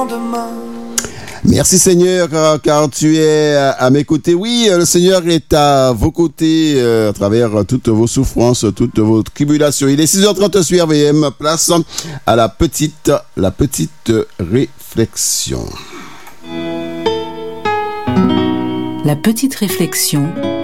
lendemain. Merci Seigneur, car tu es à mes côtés. Oui, le Seigneur est à vos côtés à travers toutes vos souffrances, toutes vos tribulations. Il est 6h30 sur RVM, place à la petite réflexion. La petite réflexion